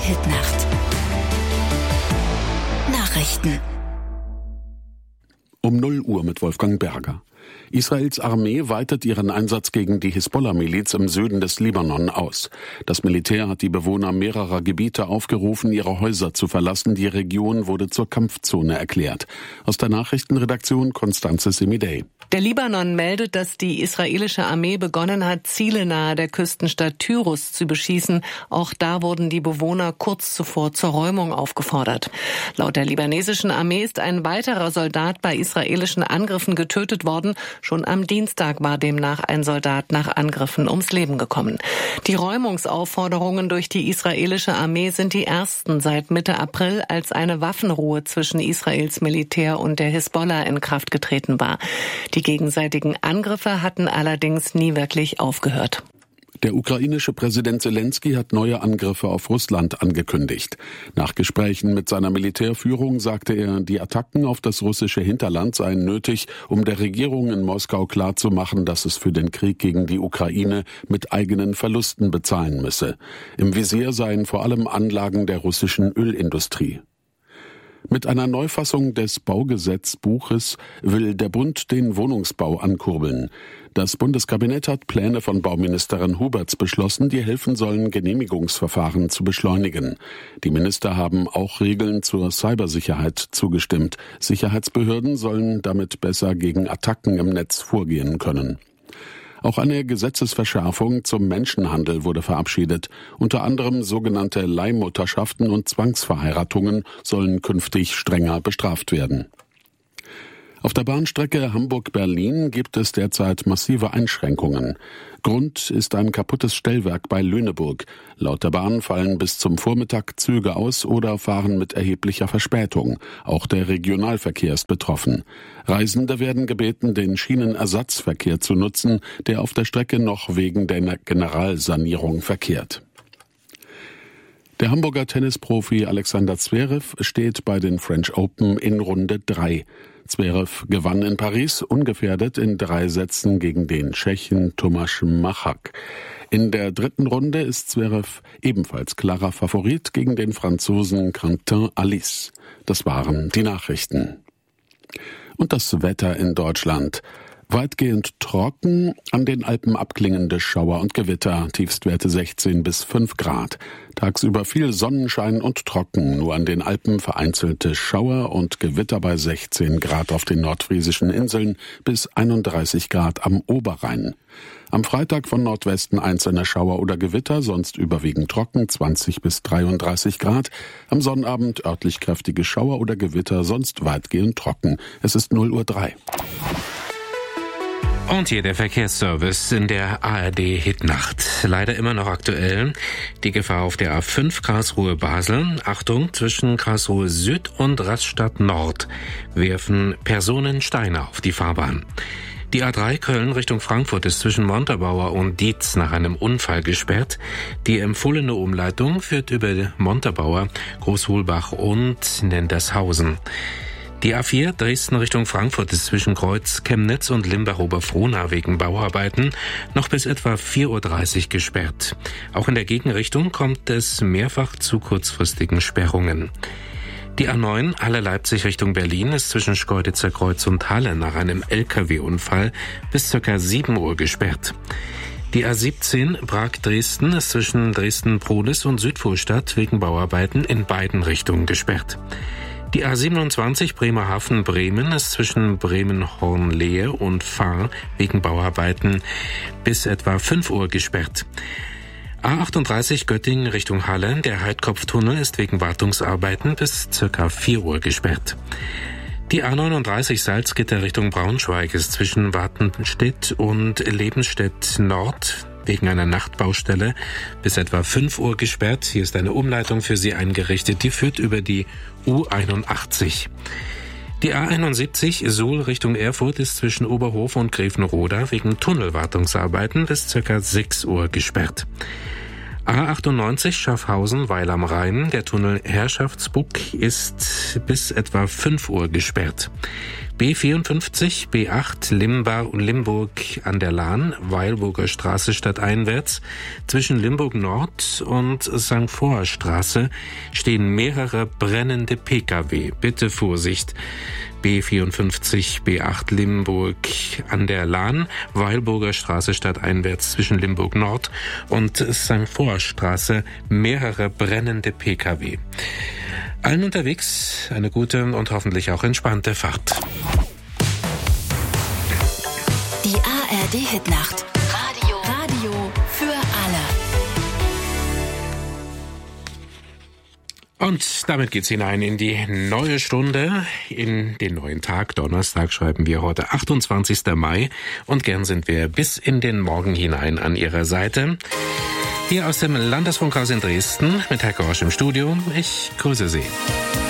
Hitnacht. Nachrichten. Um 0 Uhr mit Wolfgang Berger. Israels Armee weitet ihren Einsatz gegen die Hisbollah-Miliz im Süden des Libanon aus. Das Militär hat die Bewohner mehrerer Gebiete aufgerufen, ihre Häuser zu verlassen. Die Region wurde zur Kampfzone erklärt. Aus der Nachrichtenredaktion Konstanze Semidey. Der Libanon meldet, dass die israelische Armee begonnen hat, Ziele nahe der Küstenstadt Tyrus zu beschießen. Auch da wurden die Bewohner kurz zuvor zur Räumung aufgefordert. Laut der libanesischen Armee ist ein weiterer Soldat bei israelischen Angriffen getötet worden. Schon am Dienstag war demnach ein Soldat nach Angriffen ums Leben gekommen. Die Räumungsaufforderungen durch die israelische Armee sind die ersten seit Mitte April, als eine Waffenruhe zwischen Israels Militär und der Hisbollah in Kraft getreten war. Die gegenseitigen Angriffe hatten allerdings nie wirklich aufgehört. Der ukrainische Präsident Selenskyj hat neue Angriffe auf Russland angekündigt. Nach Gesprächen mit seiner Militärführung sagte er, die Attacken auf das russische Hinterland seien nötig, um der Regierung in Moskau klarzumachen, dass es für den Krieg gegen die Ukraine mit eigenen Verlusten bezahlen müsse. Im Visier seien vor allem Anlagen der russischen Ölindustrie. Mit einer Neufassung des Baugesetzbuches will der Bund den Wohnungsbau ankurbeln. Das Bundeskabinett hat Pläne von Bauministerin Huberts beschlossen, die helfen sollen, Genehmigungsverfahren zu beschleunigen. Die Minister haben auch Regeln zur Cybersicherheit zugestimmt. Sicherheitsbehörden sollen damit besser gegen Attacken im Netz vorgehen können. Auch eine Gesetzesverschärfung zum Menschenhandel wurde verabschiedet. Unter anderem sogenannte Leihmutterschaften und Zwangsverheiratungen sollen künftig strenger bestraft werden. Auf der Bahnstrecke Hamburg-Berlin gibt es derzeit massive Einschränkungen. Grund ist ein kaputtes Stellwerk bei Lüneburg. Laut der Bahn fallen bis zum Vormittag Züge aus oder fahren mit erheblicher Verspätung. Auch der Regionalverkehr ist betroffen. Reisende werden gebeten, den Schienenersatzverkehr zu nutzen, der auf der Strecke noch wegen der Generalsanierung verkehrt. Der Hamburger Tennisprofi Alexander Zverev steht bei den French Open in Runde 3. Zverev gewann in Paris ungefährdet in 3 Sätzen gegen den Tschechen Tomáš Machák. In der 3. Runde ist Zverev ebenfalls klarer Favorit gegen den Franzosen Quentin Halys. Das waren die Nachrichten. Und das Wetter in Deutschland. Weitgehend trocken, an den Alpen abklingende Schauer und Gewitter, Tiefstwerte 16 bis 5 Grad. Tagsüber viel Sonnenschein und trocken, nur an den Alpen vereinzelte Schauer und Gewitter bei 16 Grad auf den nordfriesischen Inseln bis 31 Grad am Oberrhein. Am Freitag von Nordwesten einzelne Schauer oder Gewitter, sonst überwiegend trocken, 20 bis 33 Grad. Am Sonnabend örtlich kräftige Schauer oder Gewitter, sonst weitgehend trocken. Es ist 0:03 Uhr. Und hier der Verkehrsservice in der ARD Hitnacht. Leider immer noch aktuell. Die Gefahr auf der A5 Karlsruhe-Basel. Achtung, zwischen Karlsruhe Süd und Rastatt Nord werfen Personen Steine auf die Fahrbahn. Die A3 Köln Richtung Frankfurt ist zwischen Montabaur und Dietz nach einem Unfall gesperrt. Die empfohlene Umleitung führt über Montabaur, Großholbach und Nendershausen. Die A4 Dresden Richtung Frankfurt ist zwischen Kreuz, Chemnitz und Limbach-Oberfrohna wegen Bauarbeiten noch bis etwa 4:30 Uhr gesperrt. Auch in der Gegenrichtung kommt es mehrfach zu kurzfristigen Sperrungen. Die A9 Halle-Leipzig Richtung Berlin ist zwischen Schkeuditzer Kreuz und Halle nach einem LKW-Unfall bis ca. 7 Uhr gesperrt. Die A17 Prag-Dresden ist zwischen Dresden-Prohlis und Südvorstadt wegen Bauarbeiten in beiden Richtungen gesperrt. Die A27 Bremerhaven-Bremen ist zwischen Bremen-Hornlehe und Fahr wegen Bauarbeiten bis etwa 5 Uhr gesperrt. A38 Göttingen Richtung Halle, der Heidkopftunnel ist wegen Wartungsarbeiten bis ca. 4 Uhr gesperrt. Die A39 Salzgitter Richtung Braunschweig ist zwischen Watenstedt und Lebensstedt Nord wegen einer Nachtbaustelle bis etwa 5 Uhr gesperrt. Hier ist eine Umleitung für Sie eingerichtet, die führt über die U81. Die A71 Suhl Richtung Erfurt ist zwischen Oberhof und Grevenroda wegen Tunnelwartungsarbeiten bis ca. 6 Uhr gesperrt. A98 Schaffhausen Weil am Rhein, der Tunnel Herrschaftsbuck ist bis etwa 5 Uhr gesperrt. B54, B8 Limburg an der Lahn, Weilburger Straße stadteinwärts. Zwischen Limburg Nord und St. Foer Straße stehen mehrere brennende Pkw. Bitte Vorsicht. B54, B8 Limburg an der Lahn, Weilburger Straße stadteinwärts zwischen Limburg Nord und St. Foer Straße mehrere brennende Pkw. Allen unterwegs eine gute und hoffentlich auch entspannte Fahrt. Die ARD Hitnacht. Radio für alle. Und damit geht's hinein in die neue Stunde, in den neuen Tag. Donnerstag schreiben wir heute 28. Mai und gern sind wir bis in den Morgen hinein an Ihrer Seite. Hier aus dem Landesfunkhaus in Dresden mit Herr Gorsch im Studio. Ich grüße Sie.